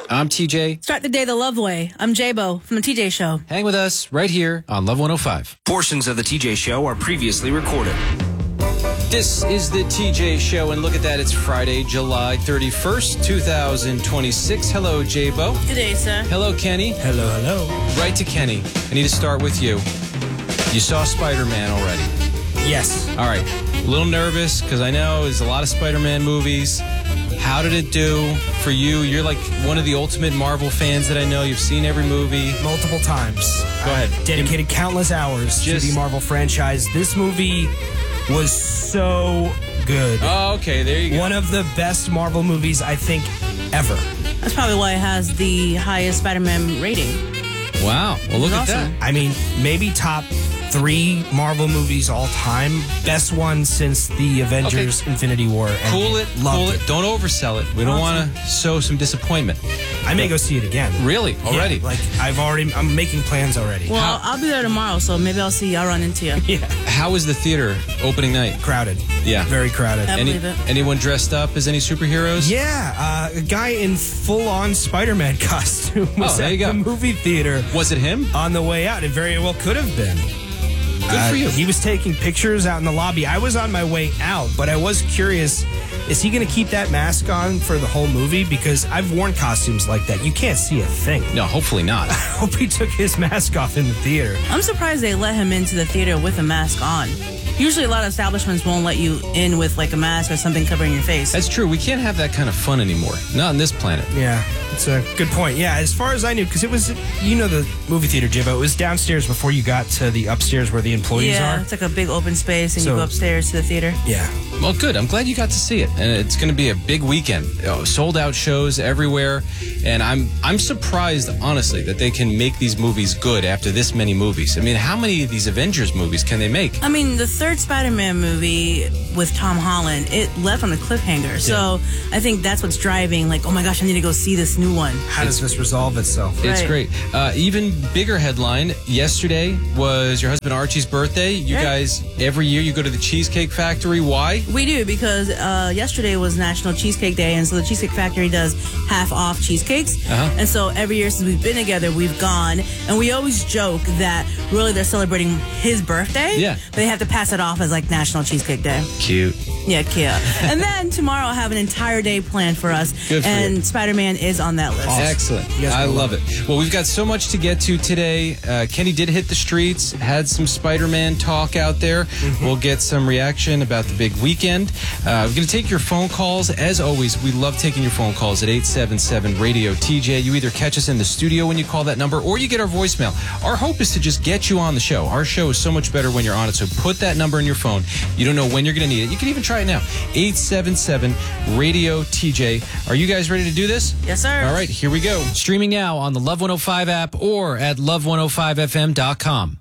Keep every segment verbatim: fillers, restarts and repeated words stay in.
I'm T J. Start the day the love way. I'm J-Bo from the T J Show. Hang with us right here on Love one oh five. Portions of the T J Show are previously recorded. This is the T J Show, and look at that. It's Friday, July thirty-first, two thousand twenty-six. Hello, J-Bo. Good day, sir. Hello, Kenny. Hello, hello. Right to Kenny. I need to start with you. You saw Spider-Man already. Yes. All right. A little nervous because I know there's a lot of Spider-Man movies. How did it do for you? You're like one of the ultimate Marvel fans that I know. You've seen every movie. Multiple times. Go ahead. I've dedicated countless hours Just- to the Marvel franchise. This movie was so good. Oh, okay. There you go. One of the best Marvel movies, I think, ever. That's probably why it has the highest Spider-Man rating. Wow. Well, look at Awesome. that. I mean, maybe top three Marvel movies all time. Best one since the Avengers Okay. Infinity War. And Cool it. loved Cool it. it. Don't oversell it. We don't want to sow some disappointment. I may go see it again. Really? Already? Yeah, like, I've already, I'm making plans already. Well, I'll, I'll be there tomorrow, so maybe I'll see you. I'll run into you. Yeah. How was the theater opening night? Crowded. Yeah. Very crowded. I Any, believe it. anyone dressed up as any superheroes? Yeah, uh, a guy in full-on Spider-Man costume was Oh, there at you go. the movie theater Was it him? on the way out. It very well could have been. Good for you. He was taking pictures out in the lobby. I was on my way out, but I was curious, is he going to keep that mask on for the whole movie? Because I've worn costumes like that. You can't see a thing. No, hopefully not. I hope he took his mask off in the theater. I'm surprised they let him into the theater with a mask on. Usually a lot of establishments won't let you in with like a mask or something covering your face. That's true. We can't have that kind of fun anymore. Not on this planet. Yeah, it's a good point. Yeah, as far as I knew, because it was, you know, the movie theater, Jibbo, it was downstairs before you got to the upstairs where the employees yeah, are. it's like a big open space, and So- you go upstairs to the theater. Yeah. Well, good. I'm glad you got to see it, and it's going to be a big weekend. Oh, sold out shows everywhere, and I'm I'm surprised, honestly, that they can make these movies good after this many movies. I mean, how many of these Avengers movies can they make? I mean, the third Spider-Man movie with Tom Holland, it left on a cliffhanger. So I think that's what's driving, like, oh my gosh, I need to go see this new one. How does this resolve itself? It's Right. great. Uh, even bigger headline, yesterday was your husband Archie's birthday. You Right. guys, every year you go to the Cheesecake Factory. Why? We do, because uh, yesterday was National Cheesecake Day, and so the Cheesecake Factory does half off cheesecakes. Uh-huh. And so every year since we've been together, we've gone, and we always joke that really they're celebrating his birthday. Yeah. But they have to pass it off as like National Cheesecake Day. Cute. Yeah, cute. And then tomorrow I'll have an entire day planned for us, Good for and you. Spider-Man is on that list. Excellent. You guys I will love love it. Well, we've got so much to get to today. Uh, Kenny did hit the streets, had some Spider-Man talk out there. Mm-hmm. We'll get some reaction about the big weekend. Uh, we're going to take your phone calls. As always, we love taking your phone calls at eight seven seven radio T J. You either catch us in the studio when you call that number, or you get our voicemail. Our hope is to just get you on the show. Our show is so much better when you're on it, so put that number in your phone. You don't know when you're going to need it. You can even try it now. eight seven seven radio T J. Are you guys ready to do this? Yes, sir. All right, here we go. Streaming now on the Love one oh five app or at love one oh five f m dot com.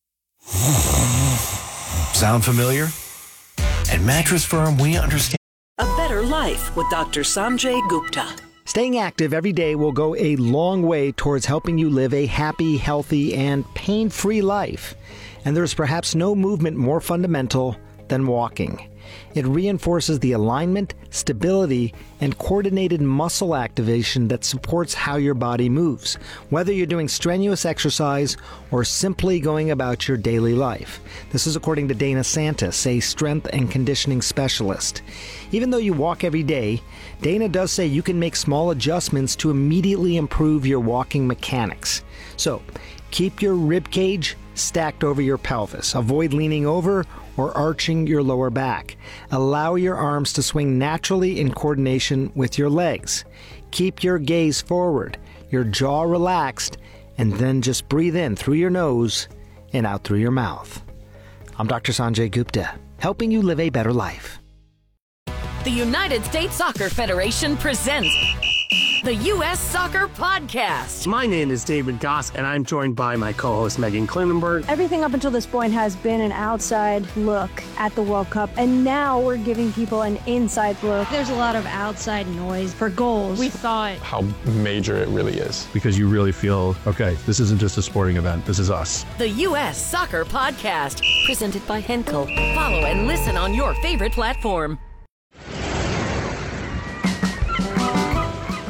Sound familiar? At Mattress Firm, we understand. A Better Life with Doctor Sanjay Gupta. Staying active every day will go a long way towards helping you live a happy, healthy, and pain-free life. And there is perhaps no movement more fundamental than walking. It reinforces the alignment, stability, and coordinated muscle activation that supports how your body moves, whether you're doing strenuous exercise or simply going about your daily life. This is according to Dana Santis, a strength and conditioning specialist. Even though you walk every day, Dana does say you can make small adjustments to immediately improve your walking mechanics. So, keep your rib cage stacked over your pelvis. Avoid leaning over or arching your lower back. Allow your arms to swing naturally in coordination with your legs. Keep your gaze forward, your jaw relaxed, and then just breathe in through your nose and out through your mouth. I'm Doctor Sanjay Gupta, helping you live a better life. The United States Soccer Federation presents the U S Soccer Podcast. My name is David Goss, and I'm joined by my co-host Megan Klinenberg. Everything up until this point has been an outside look at the World Cup, and now we're giving people an inside look. There's a lot of outside noise for goals. We thought how major it really is. Because you really feel, okay, this isn't just a sporting event, this is us. The U S Soccer Podcast, presented by Henkel. Follow and listen on your favorite platform.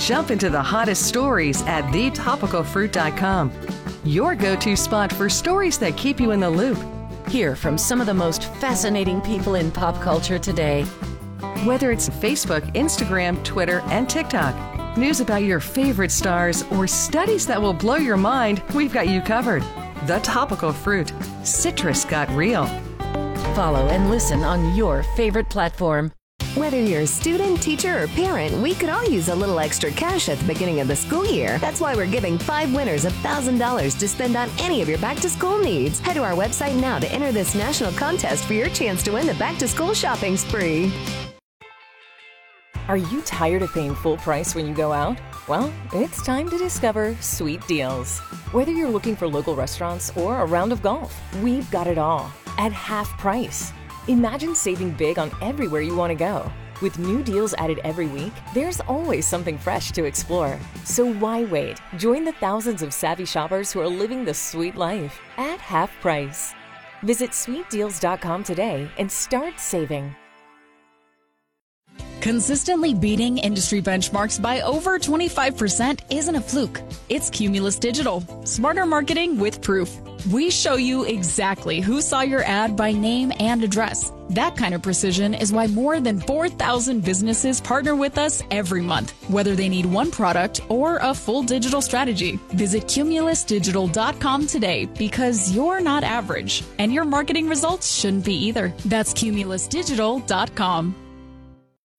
Jump into the hottest stories at the topical fruit dot com. Your go-to spot for stories that keep you in the loop. Hear from some of the most fascinating people in pop culture today. Whether it's Facebook, Instagram, Twitter, and TikTok, news about your favorite stars, or studies that will blow your mind, we've got you covered. The Topical Fruit. Citrus got real. Follow and listen on your favorite platform. Whether you're a student, teacher, or parent, we could all use a little extra cash at the beginning of the school year. That's why we're giving five winners one thousand dollars to spend on any of your back-to-school needs. Head to our website now to enter this national contest for your chance to win the back-to-school shopping spree. Are you tired of paying full price when you go out? Well, it's time to discover Sweet Deals. Whether you're looking for local restaurants or a round of golf, we've got it all at half price. Imagine saving big on everywhere you want to go. With new deals added every week, there's always something fresh to explore. So why wait? Join the thousands of savvy shoppers who are living the sweet life at half price. Visit sweet deals dot com today and start saving. Consistently beating industry benchmarks by over twenty-five percent isn't a fluke. It's Cumulus Digital. Smarter marketing with proof. We show you exactly who saw your ad by name and address. That kind of precision is why more than four thousand businesses partner with us every month, whether they need one product or a full digital strategy. Visit cumulus digital dot com today because you're not average, and your marketing results shouldn't be either. That's cumulus digital dot com.